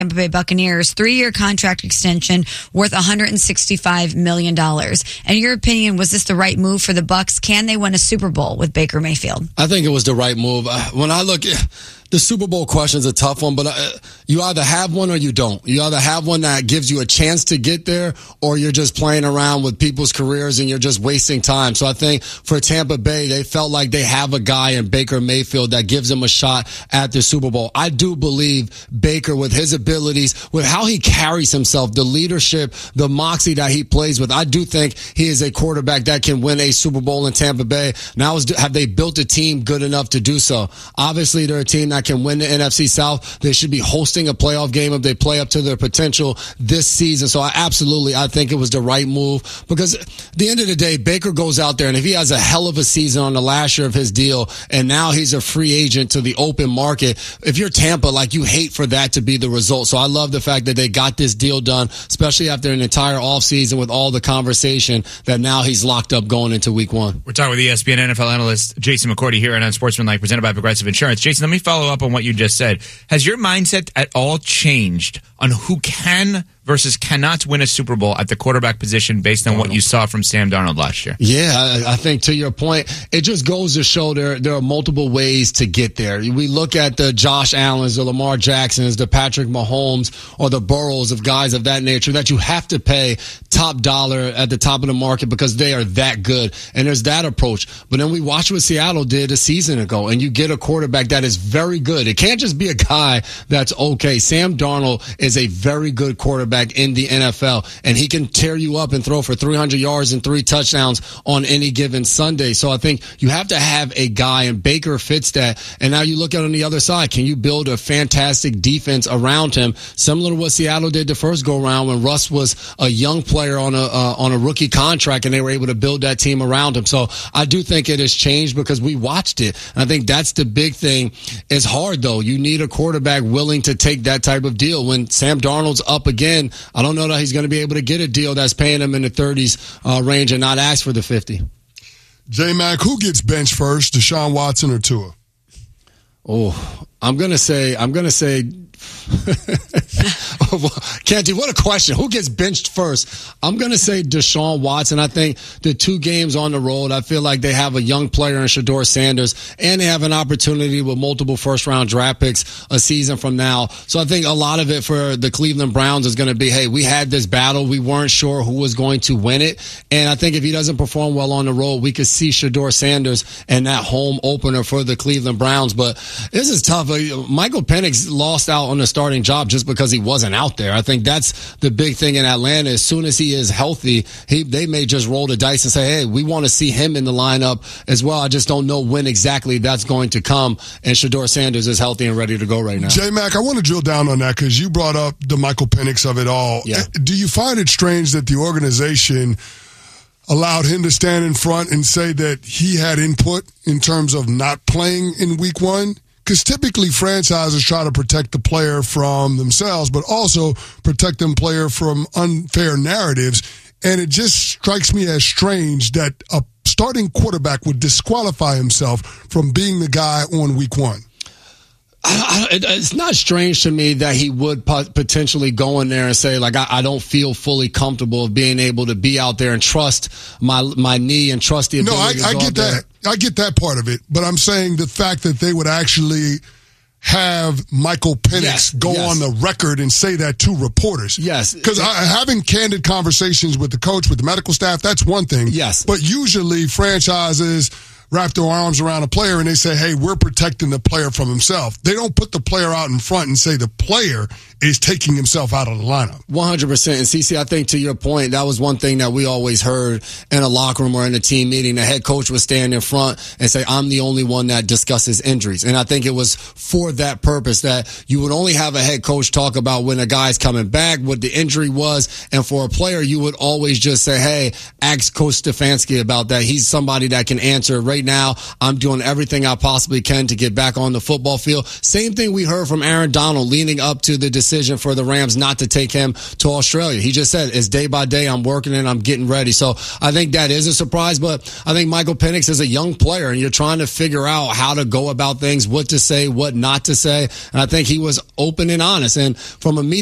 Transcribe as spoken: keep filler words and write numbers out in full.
Tampa Bay Buccaneers three-year contract extension worth one hundred sixty-five million dollars. In your opinion, was this the right move for the Bucs? Can they win a Super Bowl with Baker Mayfield? I think it was the right move. When I look at the Super Bowl question is a tough one, but uh, you either have one or you don't. You either have one that gives you a chance to get there, or you're just playing around with people's careers and you're just wasting time. So I think for Tampa Bay, they felt like they have a guy in Baker Mayfield that gives them a shot at the Super Bowl. I do believe Baker, with his abilities, with how he carries himself, the leadership, the moxie that he plays with, I do think he is a quarterback that can win a Super Bowl in Tampa Bay. Now, is, have they built a team good enough to do so? Obviously, they're a team that can win the N F C South. They should be hosting a playoff game if they play up to their potential this season. So I absolutely, I think it was the right move, because at the end of the day, Baker goes out there and if he has a hell of a season on the last year of his deal and now he's a free agent to the open market, if you're Tampa, like, you hate for that to be the result. So I love the fact that they got this deal done, especially after an entire offseason with all the conversation that now he's locked up going into week one. We're talking with E S P N N F L analyst Jason McCourty here on Unsportsmanlike, presented by Progressive Insurance. Jason, let me follow up on what you just said. Has your mindset at all changed on who can versus cannot win a Super Bowl at the quarterback position based on what you saw from Sam Darnold last year? Yeah, I, I think to your point, it just goes to show there there are multiple ways to get there. We look at the Josh Allens, the Lamar Jacksons, the Patrick Mahomes, or the Burrows of guys of that nature that you have to pay top dollar at the top of the market because they are that good. And there's that approach. But then we watch what Seattle did a season ago, and you get a quarterback that is very good. It can't just be a guy that's okay. Sam Darnold is a very good quarterback in the N F L, and he can tear you up and throw for three hundred yards and three touchdowns on any given Sunday. So I think you have to have a guy, and Baker fits that. And now you look at on the other side, can you build a fantastic defense around him, similar to what Seattle did the first go round when Russ was a young player on a uh, on a rookie contract, and they were able to build that team around him. So I do think it has changed because we watched it. And I think that's the big thing. It's hard though. You need a quarterback willing to take that type of deal. When Sam Darnold's up again, I don't know that he's going to be able to get a deal that's paying him in the thirties uh, range and not ask for the fifty. J-Mac, who gets benched first, Deshaun Watson or Tua? Oh, I'm going to say, I'm going to say, Canty, what a question. Who gets benched first? I'm going to say Deshaun Watson. I think the two games on the road, I feel like they have a young player in Shedeur Sanders, and they have an opportunity with multiple first-round draft picks a season from now. So I think a lot of it for the Cleveland Browns is going to be, hey, we had this battle. We weren't sure who was going to win it. And I think if he doesn't perform well on the road, we could see Shedeur Sanders and that home opener for the Cleveland Browns. But this is tough. Michael Penix lost out on the starting job just because he wasn't out there. I think that's the big thing in Atlanta. As soon as he is healthy, he they may just roll the dice and say, hey, we want to see him in the lineup as well. I just don't know when exactly that's going to come. And Shedeur Sanders is healthy and ready to go right now. J-Mac, I want to drill down on that because you brought up the Michael Penix of it all. Yeah. Do you find it strange that the organization allowed him to stand in front and say that he had input in terms of not playing in week one? Because typically franchises try to protect the player from themselves, but also protect the player from unfair narratives. And it just strikes me as strange that a starting quarterback would disqualify himself from being the guy on week one. I, I, it's not strange to me that he would potentially go in there and say, like, I, I don't feel fully comfortable of being able to be out there and trust my my knee and trust the ability no, I, to go I get out there. that. I get that part of it, but I'm saying the fact that they would actually have Michael Penix yes, go yes. on the record and say that to reporters. Yes. Because having candid conversations with the coach, with the medical staff, that's one thing. Yes. But usually franchises wrap their arms around a player and they say, hey, we're protecting the player from himself. They don't put the player out in front and say the player is taking himself out of the lineup. one hundred percent. And CeCe, I think to your point, that was one thing that we always heard in a locker room or in a team meeting. The head coach would stand in front and say, I'm the only one that discusses injuries. And I think it was for that purpose that you would only have a head coach talk about when a guy's coming back, what the injury was. And for a player, you would always just say, hey, ask Coach Stefanski about that. He's somebody that can answer right right now. I'm doing everything I possibly can to get back on the football field. Same thing we heard from Aaron Donald leading up to the decision for the Rams not to take him to Australia. He just said, it's day by day. I'm working and I'm getting ready. So I think that is a surprise, but I think Michael Penix is a young player and you're trying to figure out how to go about things, what to say, what not to say. And I think he was open and honest. And from a media